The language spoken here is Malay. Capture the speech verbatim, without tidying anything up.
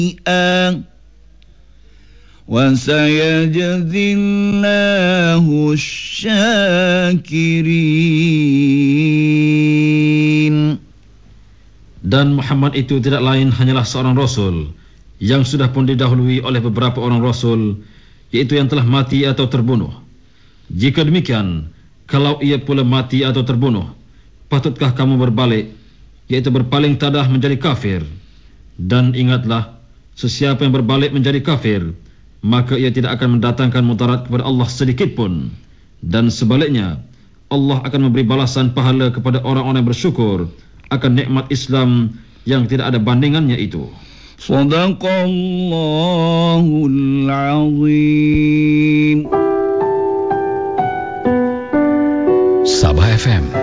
وَسَيَجْزِي اللَّهُ الشَّاكِرِينَ. Dan Muhammad itu tidak lain hanyalah seorang Rasul yang sudah pun didahului oleh beberapa orang Rasul, iaitu yang telah mati atau terbunuh. Jika demikian, kalau ia pula mati atau terbunuh, patutkah kamu berbalik, iaitu berpaling tadah menjadi kafir? Dan ingatlah, sesiapa yang berbalik menjadi kafir, maka ia tidak akan mendatangkan mudarat kepada Allah sedikit pun. Dan sebaliknya, Allah akan memberi balasan pahala kepada orang-orang yang bersyukur akan nikmat Islam yang tidak ada bandingannya itu. Sadaqallahul Azim. Sabah F M